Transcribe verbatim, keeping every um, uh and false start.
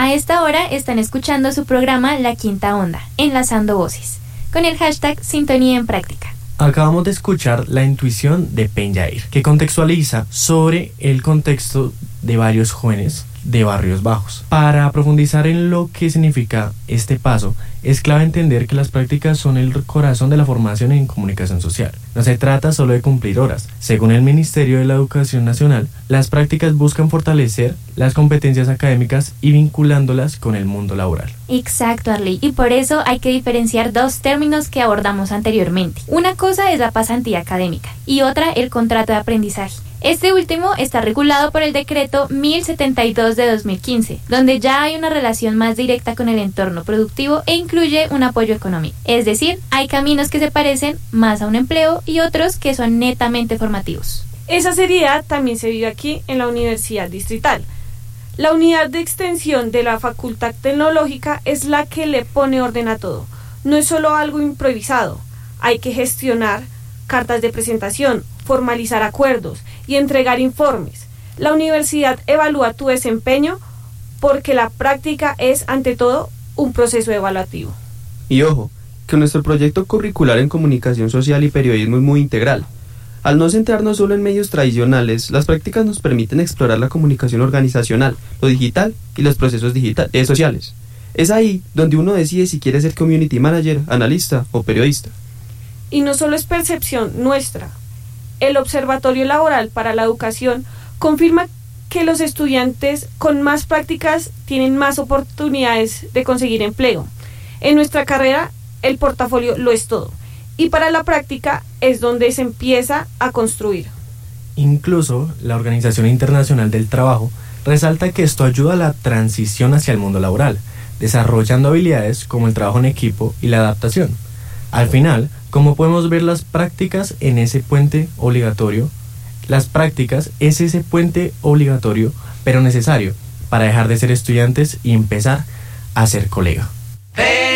A esta hora están escuchando su programa La Quinta Onda, Enlazando Voces, con el hashtag Sintonía en Práctica. Acabamos de escuchar La Intuición de Penyair, que contextualiza sobre el contexto de varios jóvenes de barrios bajos. Para profundizar en lo que significa este paso, es clave entender que las prácticas son el corazón de la formación en comunicación social. No se trata solo de cumplir horas. Según el Ministerio de la Educación Nacional, las prácticas buscan fortalecer las competencias académicas y vinculándolas con el mundo laboral. Exacto, Arley, y por eso hay que diferenciar dos términos que abordamos anteriormente. Una cosa es la pasantía académica y otra el contrato de aprendizaje. Este último está regulado por el decreto mil setenta y dos de dos mil quince, donde ya hay una relación más directa con el entorno productivo e incluye un apoyo económico. Es decir, hay caminos que se parecen más a un empleo y otros que son netamente formativos. Esa seriedad también se vive aquí en la Universidad Distrital. La unidad de extensión de la Facultad Tecnológica es la que le pone orden a todo. No es solo algo improvisado, hay que gestionar cartas de presentación, formalizar acuerdos y entregar informes. La universidad evalúa tu desempeño porque la práctica es, ante todo, un proceso evaluativo. Y ojo, que nuestro proyecto curricular en comunicación social y periodismo es muy integral. Al no centrarnos solo en medios tradicionales, las prácticas nos permiten explorar la comunicación organizacional, lo digital y los procesos digital, eh, sociales. Es ahí donde uno decide si quiere ser community manager, analista o periodista. Y no solo es percepción nuestra. El Observatorio Laboral para la Educación confirma que los estudiantes con más prácticas tienen más oportunidades de conseguir empleo. En nuestra carrera, el portafolio lo es todo. Y para la práctica es donde se empieza a construir. Incluso la Organización Internacional del Trabajo resalta que esto ayuda a la transición hacia el mundo laboral, desarrollando habilidades como el trabajo en equipo y la adaptación. Al final, como podemos ver, las prácticas en ese puente obligatorio, las prácticas es ese puente obligatorio, pero necesario, para dejar de ser estudiantes y empezar a ser colega.